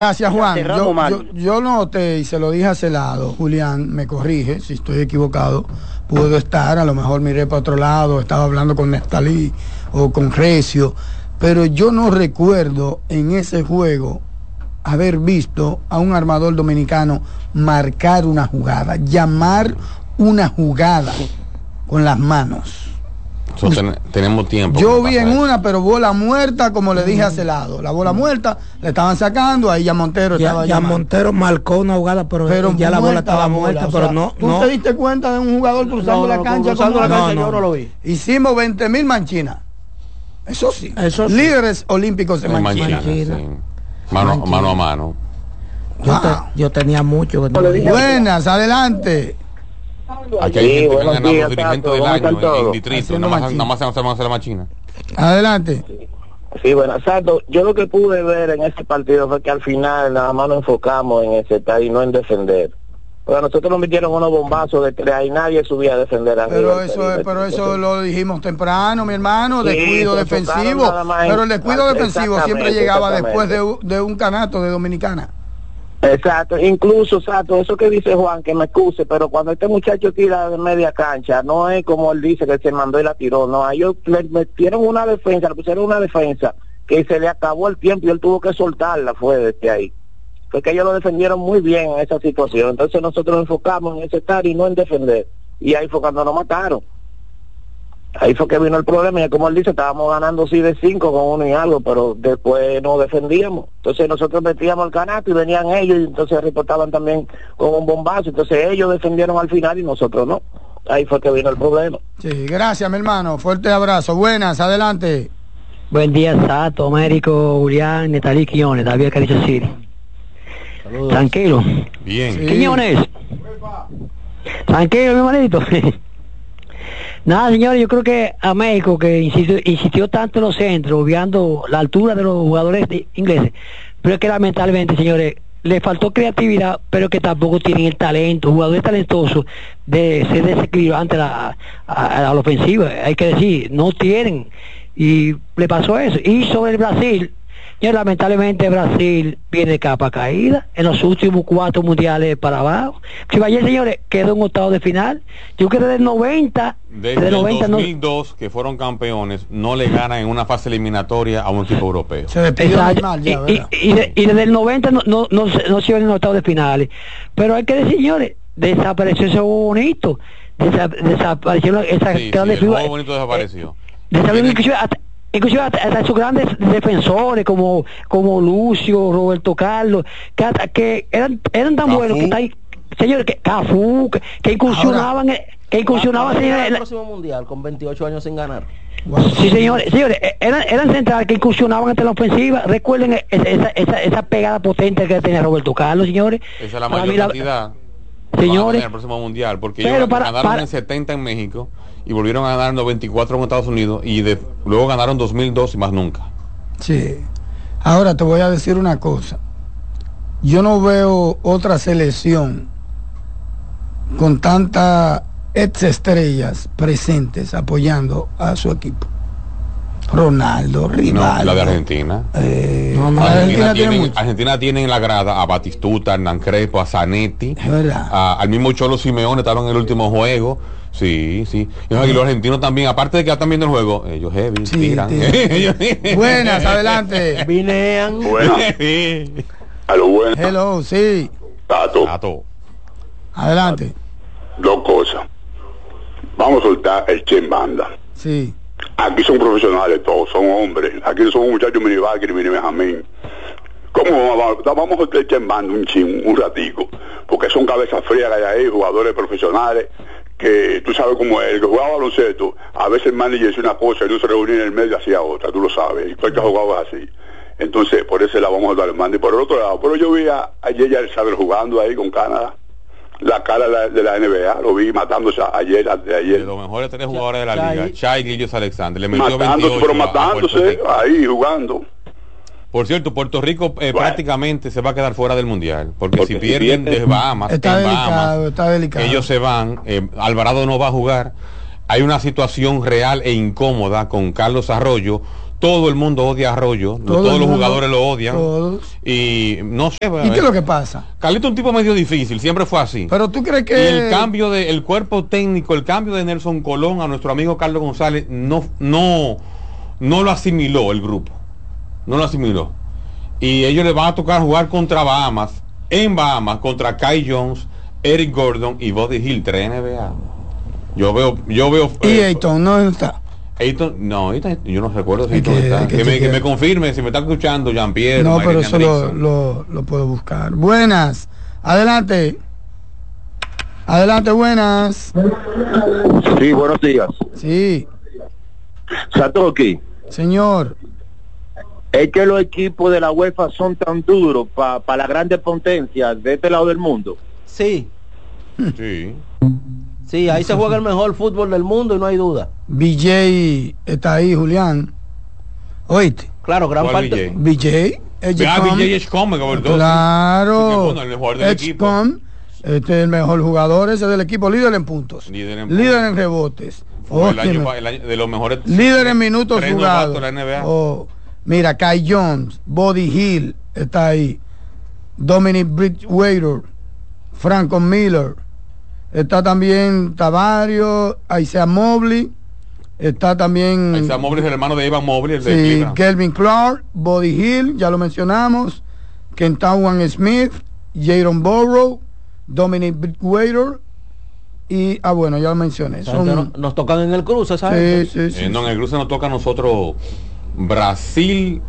Gracias, Juan. Yo noté y se lo dije a Celado. Julián me corrige si estoy equivocado. Puedo estar, a lo mejor miré para otro lado, estaba hablando con Nestalí o con Recio, pero yo no recuerdo en ese juego haber visto a un armador dominicano marcar una jugada, llamar una jugada con las manos. Tenemos tiempo. Yo vi en una, pero bola muerta, como le dije a Celado. La bola muerta, le estaban sacando, ahí ya Montero estaba ya Montero marcó una jugada, pero ya la bola estaba muerta, pero no. ¿Tú te diste cuenta de un jugador cruzando la cancha? Yo no lo vi. Hicimos 20,000 manchinas. Eso sí. Líderes olímpicos de manchina. Sí. Mano a mano. Yo tenía mucho. Buenas, adelante. Aquí hay gente que han ganado los dirigentes del año en distrito, nada más se hace la machina. Adelante. Sí, bueno, exacto. Yo lo que pude ver en ese partido fue que al final nada más nos enfocamos en ese y no en defender. Pero nosotros nos metieron unos bombazos de 3 y nadie subía a defender a Pero eso lo dijimos temprano, mi hermano, descuido defensivo. Pero el descuido defensivo siempre llegaba después de un canasto de Dominicana. Exacto, incluso, eso que dice Juan, que me excuse, pero cuando este muchacho tira de media cancha, no es como él dice que se mandó y la tiró, no, a ellos le metieron una defensa, le pusieron una defensa que se le acabó el tiempo y él tuvo que soltarla, fue desde ahí. Porque ellos lo defendieron muy bien en esa situación, entonces nosotros nos enfocamos en ese estar y no en defender, y ahí fue cuando nos mataron. Ahí fue que vino el problema, y como él dice, estábamos ganando sí de 5 con 1 y algo, pero después no defendíamos. Entonces nosotros metíamos el canasto y venían ellos, y entonces reportaban también con un bombazo. Entonces ellos defendieron al final y nosotros no. Ahí fue que vino el problema. Sí, gracias, mi hermano. Fuerte abrazo. Buenas, adelante. Buen día, Sato, Américo, Julián, Netalí, Quiñones, David Caricio City. Saludos. Tranquilo. Bien. Sí. Quiñones. Tranquilo, mi hermanito. Nada, señores, yo creo que a México, que insistió tanto en los centros, obviando la altura de los jugadores ingleses, pero es que lamentablemente, señores, le faltó creatividad, pero que tampoco tienen el talento, jugadores talentosos de ser desequilibrantes a la ofensiva, hay que decir, no tienen, y le pasó eso. Y sobre el Brasil, lamentablemente Brasil viene de capa caída en los últimos 4 mundiales para abajo. Si vaya, señores, quedó en octavo de final. Yo creo que desde el 90 desde el 2002 que fueron campeones no le ganan en una fase eliminatoria a un equipo europeo. Se despidió mal ya, y desde el 90 no se ven en octavos de finales. Pero hay que decir, señores, desapareció ese juego bonito, desapareció esa el juego bonito desapareció. Inclusive hasta esos grandes defensores como Lucio, Roberto Carlos, que eran tan Cafú. buenos que están, señores, que Cafú, que incursionaban en el próximo mundial con 28 años sin ganar. Wow. Sí, señores, eran centrales que incursionaban ante la ofensiva. Recuerden esa pegada potente que tenía Roberto Carlos, señores. Esa es la mayor cantidad. Señores, en el próximo mundial, porque ellos ganaron en 70 en México y volvieron a ganar en 94 en Estados Unidos y luego ganaron 2002 y más nunca. Sí. Ahora te voy a decir una cosa. Yo no veo otra selección con tantas ex estrellas presentes apoyando a su equipo. Ronaldo, Rivaldo. No, la de Argentina. Argentina tiene en la grada a Batistuta, a Hernán Crespo, a Zanetti, al mismo Cholo Simeone, estaban en el último juego. Sí. Y los argentinos también, aparte de que están viendo el juego, ellos heavy, tiran. Buenas, adelante. Vinean. Buenas. A lo bueno. Hello, sí. Tato. Adelante. 2 cosas. Vamos a soltar el Che en banda. Sí. Aquí son profesionales todos, son hombres. Aquí son muchachos mini Bagri, mini Benjamín. ¿Cómo vamos a soltar el Che en banda un ratico? Porque son cabezas frías que hay ahí, jugadores profesionales, que tú sabes cómo es, el que jugaba baloncesto, a veces el manager decía una cosa y no se reunía en el medio hacía otra, tú lo sabes, y tú el que jugaba así. Entonces, por eso la vamos a dar el mando. Y por el otro lado, pero yo vi ayer ya el Saber jugando ahí con Canadá, la cara de la NBA, lo vi matándose ayer. De los mejores 3 jugadores de la liga, Shai Gilgeous Alexander, le metió matándose ahí jugando. Por cierto, Puerto Rico prácticamente se va a quedar fuera del mundial, porque si pierden de Bahamas, está delicado. Ellos se van, Alvarado no va a jugar. Hay una situación real e incómoda con Carlos Arroyo. todo el mundo odia a Arroyo, todos los jugadores lo odian. Todos. Y no sé. ¿Y qué es lo que pasa? Carlito es un tipo medio difícil, siempre fue así. Pero tú crees que... Y el cambio del cuerpo técnico, el cambio de Nelson Colón a nuestro amigo Carlos González, no lo asimiló el grupo. No lo asimiló. Y ellos les van a tocar jugar contra Bahamas, en Bahamas, contra Kai Jones, Eric Gordon y Buddy Hill, 3 NBA. Yo veo. ¿Y Ayton no está? Ayton, yo no recuerdo si Ayton está. Que me confirme, si me está escuchando Jean-Pierre. No, pero eso lo puedo buscar. Buenas, adelante. Adelante, buenas. Sí, buenos días. Sí. Satoki. Señor. Es que los equipos de la UEFA son tan duros para las grandes potencias de este lado del mundo. Sí. Sí. Sí, ahí se juega el mejor fútbol del mundo y no hay duda. BJ está ahí, Julián. ¿Oíste? Claro, gran parte. BJ. BJ es como claro. El mejor del equipo. Este es el mejor jugador ese del equipo, líder en puntos. Líder en rebotes. El año de los mejores. Líder en minutos jugados. La NBA. Mira, Kai Jones, Buddy Hill está ahí. Dominic Bridgewater, Franco Miller. Está también Tavario, Isaiah Mobley. Está también... Isaiah Mobley es el hermano de Evan Mobley, el de sí, Cleveland. Kelvin Clark, Buddy Hill, ya lo mencionamos. Kentawan Smith, Jaron Burrow, Dominic Bridgewater. Y, bueno, ya lo mencioné. Nos tocan en el cruce, ¿sabes? Sí. No, en el cruce nos toca a nosotros Brasil,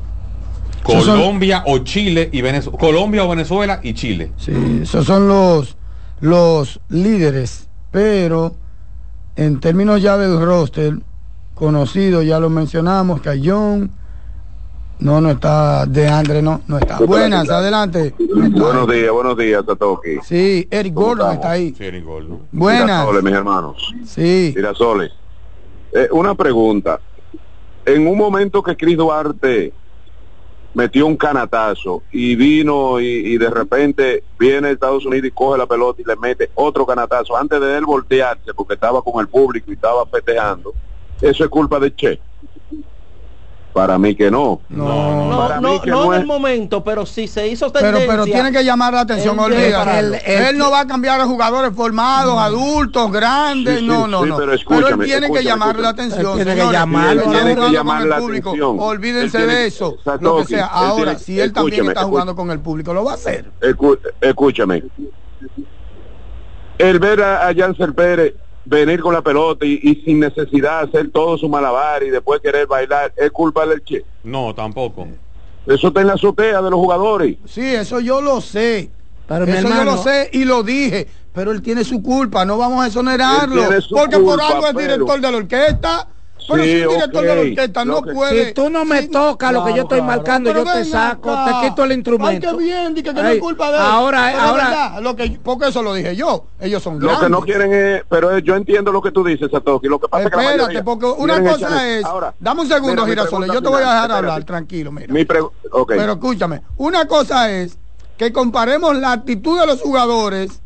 Colombia o Chile y Venezuela. Colombia o Venezuela y Chile. Sí, esos son los líderes, pero en términos ya del roster conocido, ya lo mencionamos, Cayón, no está, de Andre no está. Buenas, adelante. Buenos días, Satoki. Sí, Eric Gordon está ahí. Sí, Eric Gordon. Buenas. Girasoles, mis hermanos. Sí. Girasoles. Una pregunta. En un momento que Chris Duarte metió un canatazo y vino y de repente viene Estados Unidos y coge la pelota y le mete otro canatazo antes de él voltearse porque estaba con el público y estaba festejando, ¿eso es culpa de Che? Para mí que no. No en el momento, pero si se hizo tendencia. Pero tiene que llamar la atención, él no va a cambiar a jugadores formados, adultos, grandes, no. Pero él tiene que llamar la atención. Tiene que llamar la atención. Olvídense de eso. Lo que sea. Ahora, si él también está jugando con el público, lo va a hacer. Escúchame. El ver a Janser Pérez venir con la pelota y sin necesidad hacer todo su malabar y después querer bailar, ¿es culpa del Che? No, tampoco. Eso está en la azotea de los jugadores. Sí, eso yo lo sé. Pero eso yo lo sé y lo dije. Pero él tiene su culpa, no vamos a exonerarlo. Porque por algo es director de la orquesta. Pero si el director de la orquesta no puede. Si tú no me tocas lo que yo estoy marcando, yo te saco, te quito el instrumento. Ay, qué bien, que no es culpa de él. Ahora, porque eso lo dije yo. Ellos son grandes. Lo que no quieren es, pero yo entiendo lo que tú dices, Satoki. Lo que pasa es que porque una cosa es, dame un segundo, Girasoles, yo te voy a dejar hablar, tranquilo, mira. Pero escúchame, una cosa es que comparemos la actitud de los jugadores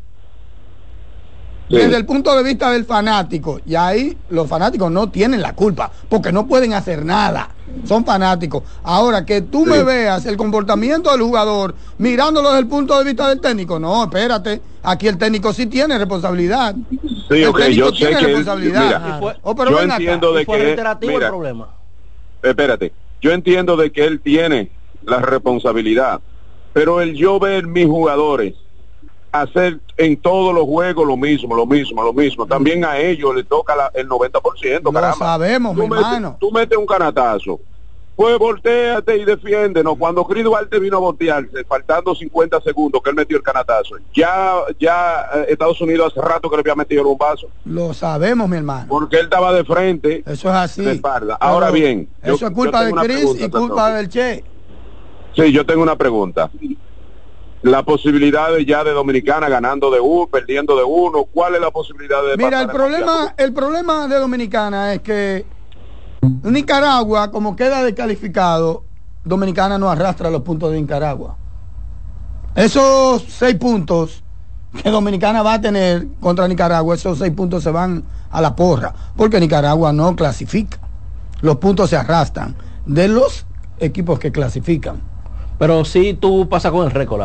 desde el punto de vista del fanático, y ahí los fanáticos no tienen la culpa porque no pueden hacer nada, son fanáticos. Ahora que tú me veas el comportamiento del jugador mirándolo desde el punto de vista del técnico, no, espérate, aquí el técnico sí tiene responsabilidad. Sí, el técnico yo tiene sé que responsabilidad. Yo entiendo de que el problema. Espérate, yo entiendo de que él tiene la responsabilidad, pero el yo ver mis jugadores hacer en todos los juegos lo mismo. También a ellos les toca el 90%. Lo sabemos, mi hermano. Tú metes un canatazo, pues volteate y defiéndenos. Cuando Chris Duarte vino a voltearse, faltando 50 segundos que él metió el canatazo, ya Estados Unidos hace rato que le había metido el bombazo. Lo sabemos, mi hermano. Porque él estaba de frente. Eso es así. De espalda. Ahora bien. Eso es culpa de Chris y culpa del Che. Sí, yo tengo una pregunta. La posibilidad de Dominicana ganando de uno, perdiendo de uno, ¿cuál es la posibilidad de? Mira, el problema de Dominicana es que Nicaragua, como queda descalificado, Dominicana no arrastra los puntos de Nicaragua. Esos 6 puntos que Dominicana va a tener contra Nicaragua, esos 6 puntos se van a la porra, porque Nicaragua no clasifica. Los puntos se arrastran. de los equipos que clasifican. Pero sí tú pasas con el récord.